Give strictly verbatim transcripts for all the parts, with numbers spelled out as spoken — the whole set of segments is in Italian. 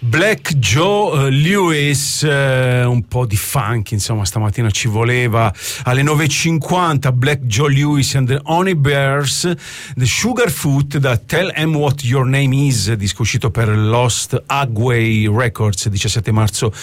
Black Joe Lewis, eh, un po' di funk, insomma, stamattina ci voleva. Alle nove e cinquanta Black Joe Lewis and the Honey Bears, The Sugarfoot da Tell Em What Your Name Is, disco uscito per Lost Agway Records diciassette marzo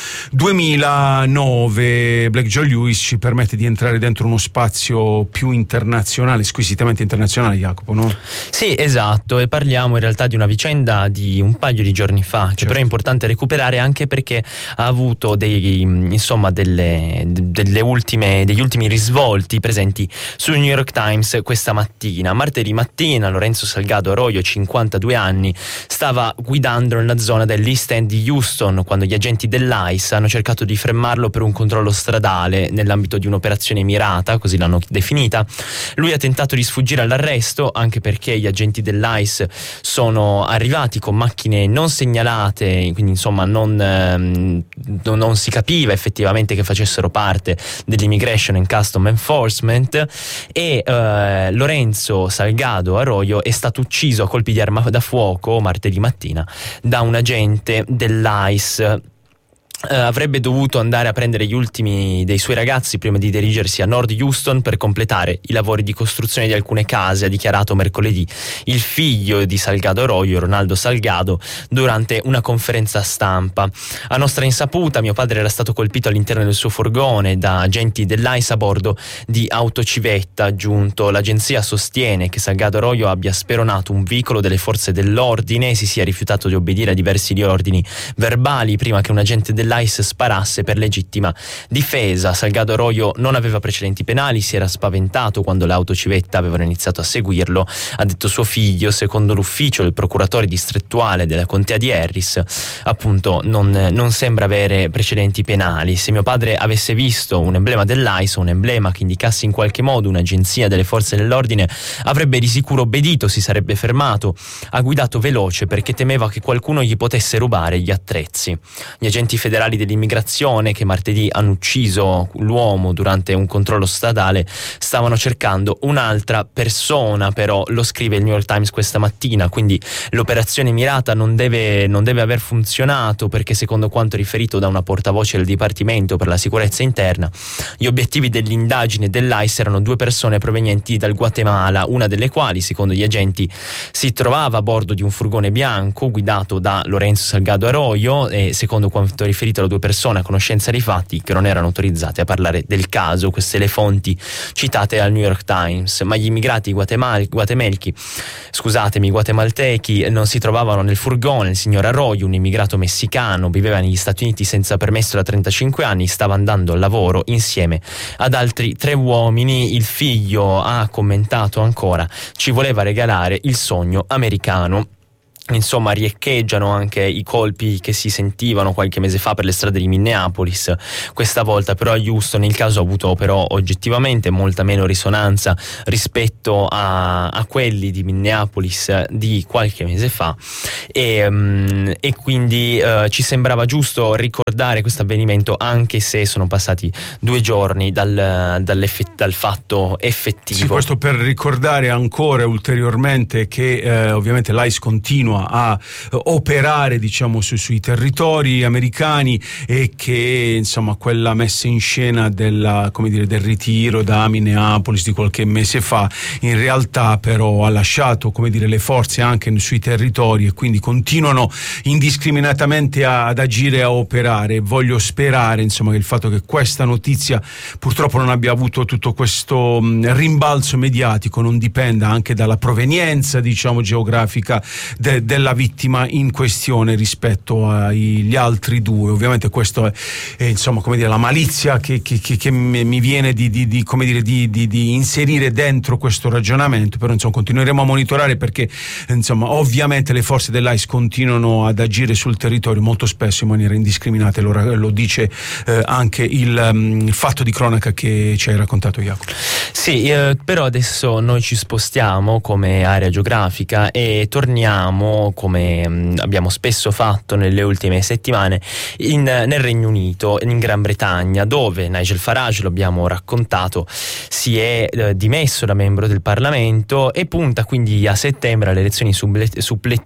duemilanove. Black Joe Lewis ci permette di entrare dentro uno spazio più internazionale, squisitamente internazionale, Jacopo, no? Sì, esatto, e parliamo in realtà di una vicenda di un paio di giorni fa, che certo. però è importante recuperare anche perché ha avuto dei, insomma, delle, delle ultime, degli ultimi risvolti presenti sul New York Times questa mattina. Martedì mattina Lorenzo Salgado Arroyo, cinquantadue anni, stava guidando nella zona dell'East End di Houston quando gli agenti dell'ICE hanno cercato di fermarlo per un controllo stradale nell'ambito di un'operazione mirata, così l'hanno definita. Lui ha tentato di sfuggire all'arresto, anche perché gli agenti dell'ICE sono arrivati con macchine non segnalate, quindi insomma non, ehm, non si capiva effettivamente che facessero parte dell'Immigration and Custom Enforcement, e eh, Lorenzo Salgado Arroyo è stato ucciso a colpi di arma da fuoco martedì mattina da un agente dell'ICE. Uh, avrebbe dovuto andare a prendere gli ultimi dei suoi ragazzi prima di dirigersi a Nord Houston per completare i lavori di costruzione di alcune case, ha dichiarato mercoledì il figlio di Salgado Arroyo, Ronaldo Salgado, durante una conferenza stampa. A nostra insaputa mio padre era stato colpito all'interno del suo furgone da agenti dell'ICE a bordo di autocivetta, aggiunto. L'agenzia sostiene che Salgado Arroyo abbia speronato un veicolo delle forze dell'ordine e si sia rifiutato di obbedire a diversi ordini verbali prima che un agente dell'ICE l'ICE sparasse per legittima difesa. Salgado Arroyo non aveva precedenti penali, si era spaventato quando le autocivetta avevano iniziato a seguirlo, ha detto suo figlio. Secondo l'ufficio del procuratore distrettuale della contea di Harris, appunto, non, non sembra avere precedenti penali. Se mio padre avesse visto un emblema dell'ICE, un emblema che indicasse in qualche modo un'agenzia delle forze dell'ordine, avrebbe di sicuro obbedito, si sarebbe fermato, ha guidato veloce perché temeva che qualcuno gli potesse rubare gli attrezzi. Gli agenti federali dell'immigrazione che martedì hanno ucciso l'uomo durante un controllo stradale stavano cercando un'altra persona, però, lo scrive il New York Times questa mattina, quindi l'operazione mirata non deve, non deve aver funzionato, perché secondo quanto riferito da una portavoce del Dipartimento per la Sicurezza Interna, gli obiettivi dell'indagine dell'ICE erano due persone provenienti dal Guatemala, una delle quali, secondo gli agenti, si trovava a bordo di un furgone bianco guidato da Lorenzo Salgado Arroyo, e secondo quanto riferito da due persone a conoscenza dei fatti che non erano autorizzate a parlare del caso. Queste le fonti citate al New York Times. Ma gli immigrati guatemal- guatemalchi, scusatemi, guatemaltechi non si trovavano nel furgone. Il signor Arroyo, un immigrato messicano, viveva negli Stati Uniti senza permesso da trentacinque anni, stava andando al lavoro insieme ad altri tre uomini. Il figlio ha commentato ancora: ci voleva regalare il sogno americano. Insomma, riecheggiano anche i colpi che si sentivano qualche mese fa per le strade di Minneapolis. Questa volta però a Houston il caso ha avuto però oggettivamente molta meno risonanza rispetto a, a quelli di Minneapolis di qualche mese fa, e, um, e quindi uh, ci sembrava giusto ricordare questo avvenimento, anche se sono passati due giorni dal, dal fatto effettivo. Sì, questo per ricordare ancora ulteriormente che eh, ovviamente l'ICE continua a operare, diciamo, su, sui territori americani, e che insomma quella messa in scena della, come dire, del ritiro da Minneapolis di qualche mese fa in realtà però ha lasciato, come dire, le forze anche sui territori, e quindi continuano indiscriminatamente a, ad agire e a operare. Voglio sperare insomma che il fatto che questa notizia purtroppo non abbia avuto tutto questo mh, rimbalzo mediatico non dipenda anche dalla provenienza, diciamo, geografica de, della vittima in questione rispetto agli altri due. Ovviamente questo è, è insomma, come dire, la malizia che, che, che, che mi viene di, di, di, come dire, di, di, di inserire dentro questo ragionamento, però insomma continueremo a monitorare, perché insomma ovviamente le forze dell'ICE continuano ad agire sul territorio molto spesso in maniera indiscriminata, lo, lo dice eh, anche il, um, il fatto di cronaca che ci hai raccontato, Jacopo. Sì, eh, però adesso noi ci spostiamo come area geografica e torniamo, come mh, abbiamo spesso fatto nelle ultime settimane, in, nel Regno Unito, in Gran Bretagna, dove Nigel Farage, lo abbiamo raccontato, si è eh, dimesso da membro del Parlamento e punta quindi a settembre alle elezioni suppletive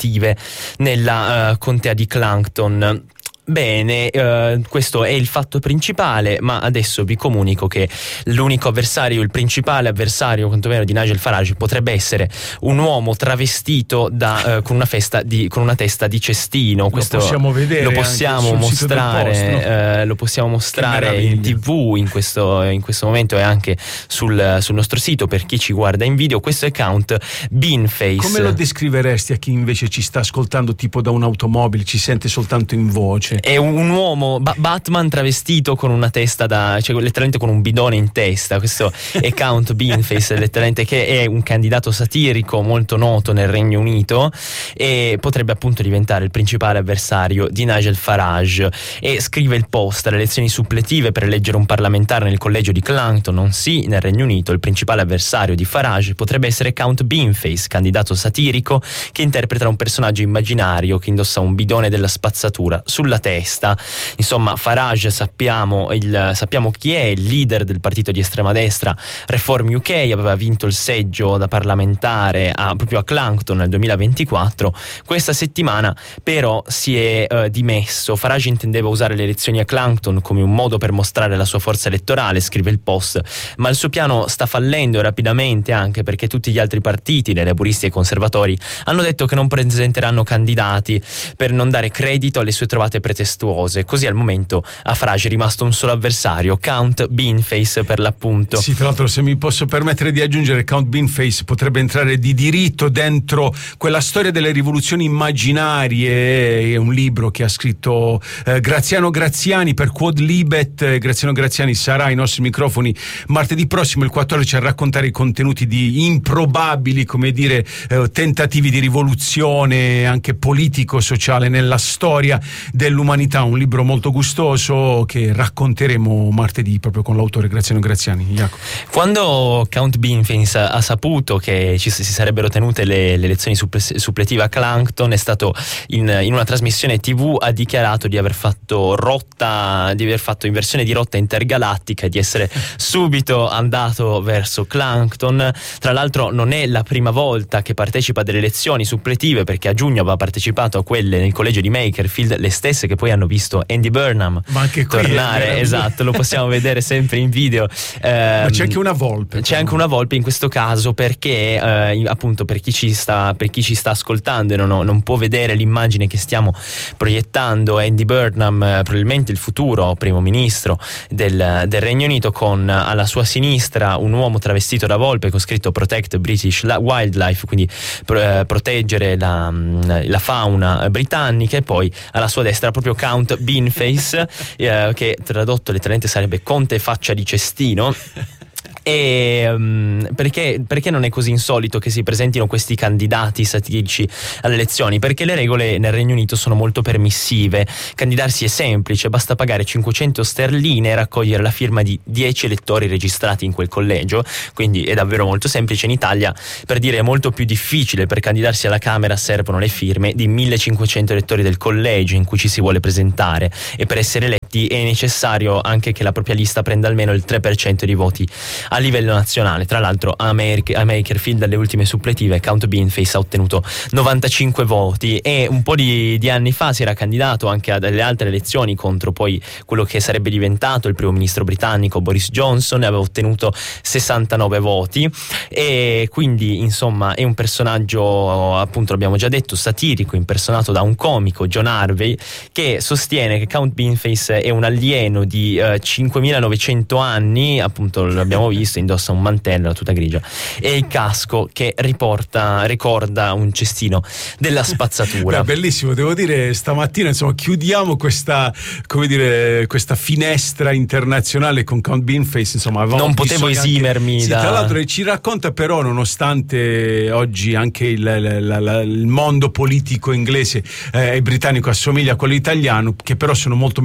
nella uh, contea di Clancton. Bene, eh, questo è il fatto principale, ma adesso vi comunico che l'unico avversario, il principale avversario quantomeno di Nigel Farage potrebbe essere un uomo travestito da, eh, con una festa di, con una testa di cestino. Questo lo possiamo vedere, lo possiamo mostrare, Post, no? eh, lo possiamo mostrare in tivù in questo, in questo momento e anche sul, sul nostro sito per chi ci guarda in video. Questo è Count Beanface. Come lo descriveresti a chi invece ci sta ascoltando tipo da un'automobile, ci sente soltanto in voce? È un, un uomo ba- Batman travestito con una testa da, cioè letteralmente con un bidone in testa. Questo è Count Beanface, letteralmente, che è un candidato satirico molto noto nel Regno Unito e potrebbe appunto diventare il principale avversario di Nigel Farage. E scrive il post: le elezioni suppletive per eleggere un parlamentare nel collegio di Clancton, non sì, nel Regno Unito il principale avversario di Farage potrebbe essere Count Beanface, candidato satirico che interpreta un personaggio immaginario che indossa un bidone della spazzatura sulla testa. Insomma, Farage sappiamo, il, sappiamo chi è, il leader del partito di estrema destra Reform U K, aveva vinto il seggio da parlamentare a, proprio a Clancton nel duemilaventiquattro. Questa settimana però si è uh, dimesso. Farage intendeva usare le elezioni a Clancton come un modo per mostrare la sua forza elettorale, scrive il Post, ma il suo piano sta fallendo rapidamente, anche perché tutti gli altri partiti, dai laburisti ai conservatori, hanno detto che non presenteranno candidati per non dare credito alle sue trovate pretestuose. Così al momento a Farage è rimasto un solo avversario, Count Beanface per l'appunto. Sì, tra l'altro, se mi posso permettere di aggiungere, Count Beanface potrebbe entrare di diritto dentro quella storia delle rivoluzioni immaginarie. È un libro che ha scritto eh, Graziano Graziani per Quod Libet. Graziano Graziani sarà ai nostri microfoni martedì prossimo, il quattordici, a raccontare i contenuti di improbabili, come dire, eh, tentativi di rivoluzione anche politico-sociale nella storia dell'umanità. Un libro molto gustoso che racconteremo martedì proprio con l'autore Graziano Graziani. Jacopo. Quando Count Beanface ha saputo che ci si sarebbero tenute le, le elezioni suppletive a Clancton, è stato in, in una trasmissione tivù, ha dichiarato di aver fatto rotta, di aver fatto inversione di rotta intergalattica e di essere subito andato verso Clancton. Tra l'altro non è la prima volta che partecipa delle elezioni suppletive, perché a giugno aveva partecipato a quelle nel collegio di Makerfield, le stesse che poi hanno visto Andy Burnham Ma anche qui tornare. Esatto, lo possiamo vedere sempre in video. Eh, Ma c'è anche una volpe. C'è anche una volpe in questo caso, perché eh, appunto per chi ci sta per chi ci sta ascoltando e non, non può vedere l'immagine che stiamo proiettando, Andy Burnham, eh, probabilmente il futuro primo ministro del, del Regno Unito, con alla sua sinistra un uomo travestito da volpe con scritto Protect British Wildlife, quindi pro, eh, proteggere la, la fauna britannica, e poi alla sua destra proprio Count Beanface, eh, che tradotto letteralmente sarebbe Conte faccia di cestino. E um, perché, perché non è così insolito che si presentino questi candidati satirici alle elezioni? Perché le regole nel Regno Unito sono molto permissive. Candidarsi è semplice, basta pagare cinquecento sterline e raccogliere la firma di dieci elettori registrati in quel collegio, quindi è davvero molto semplice. In Italia, per dire, è molto più difficile. Per candidarsi alla Camera servono le firme di millecinquecento elettori del collegio in cui ci si vuole presentare, e per essere eletti è necessario anche che la propria lista prenda almeno il tre per cento di voti a livello nazionale. Tra l'altro a, Mer- a Makerfield, alle ultime suppletive, Count Beanface ha ottenuto novantacinque voti, e un po' di, di anni fa si era candidato anche a delle altre elezioni contro poi quello che sarebbe diventato il primo ministro britannico Boris Johnson, e aveva ottenuto sessantanove voti. E quindi insomma è un personaggio, appunto l'abbiamo già detto, satirico, impersonato da un comico, John Harvey, che sostiene che Count Beanface è un alieno di uh, cinquemilanovecento anni, appunto l'abbiamo visto, indossa un mantello, la tuta grigia e il casco che riporta, ricorda un cestino della spazzatura. Beh, bellissimo, devo dire, stamattina insomma chiudiamo questa, come dire, questa finestra internazionale con Count Beanface. Insomma, non potevo esimermi anche, da... sì, tra l'altro ci racconta però, nonostante oggi anche il, la, la, il mondo politico inglese eh, e britannico assomiglia a quello italiano, che però sono molto meno elitarizzato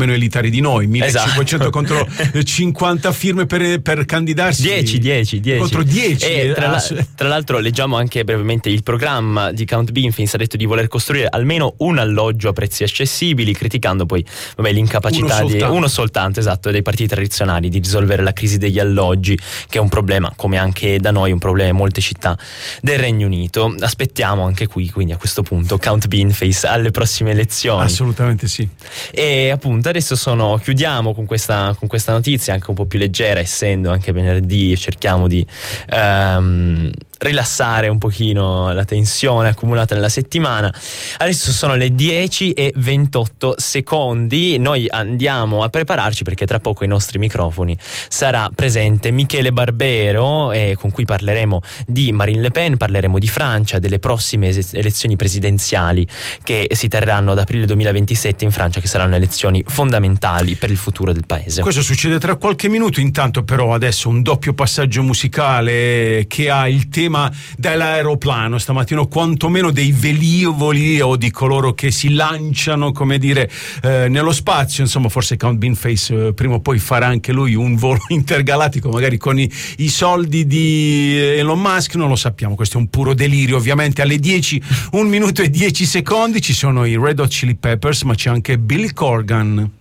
vedi noi, millecinquecento esatto. contro cinquanta firme per, per candidarsi. dieci, dieci, dieci. Contro dieci. E tra, la, tra l'altro leggiamo anche brevemente il programma di Count Beanface, ha detto di voler costruire almeno un alloggio a prezzi accessibili, criticando poi vabbè, l'incapacità uno di soltanto. uno soltanto, esatto, dei partiti tradizionali di risolvere la crisi degli alloggi, che è un problema, come anche da noi, un problema in molte città del Regno Unito. Aspettiamo anche qui, quindi a questo punto, Count Beanface alle prossime elezioni. Assolutamente sì. E appunto adesso sono chiudiamo con questa, con questa notizia anche un po' più leggera, essendo anche venerdì, cerchiamo di um, rilassare un pochino la tensione accumulata nella settimana. Adesso sono le dieci e ventotto secondi, noi andiamo a prepararci perché tra poco ai nostri microfoni sarà presente Michele Barbero, eh, con cui parleremo di Marine Le Pen, parleremo di Francia, delle prossime elezioni presidenziali che si terranno ad aprile duemilaventisette in Francia, che saranno elezioni fondamentali per il futuro del paese. Questo succede tra qualche minuto, intanto però adesso un doppio passaggio musicale che ha il tema dell'aeroplano stamattina, o quantomeno dei velivoli o di coloro che si lanciano, come dire, eh, nello spazio. Insomma, forse Count Beanface eh, prima o poi farà anche lui un volo intergalattico, magari con i, i soldi di Elon Musk, non lo sappiamo, questo è un puro delirio. Ovviamente alle dieci, un minuto e dieci secondi ci sono i Red Hot Chili Peppers, ma c'è anche Billy Corgan.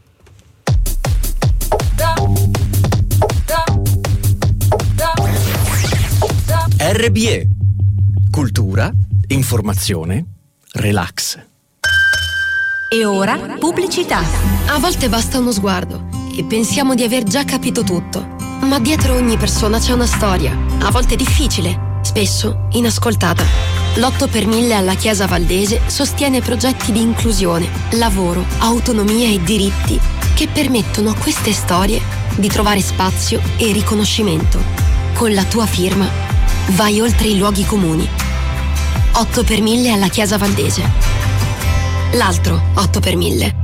R B E. Cultura, informazione, relax. E ora pubblicità. A volte basta uno sguardo e pensiamo di aver già capito tutto. Ma dietro ogni persona c'è una storia, a volte difficile, spesso inascoltata. L'otto per mille alla Chiesa Valdese sostiene progetti di inclusione, lavoro, autonomia e diritti che permettono a queste storie di trovare spazio e riconoscimento. Con la tua firma vai oltre i luoghi comuni. otto per mille alla Chiesa Valdese. L'altro otto per mille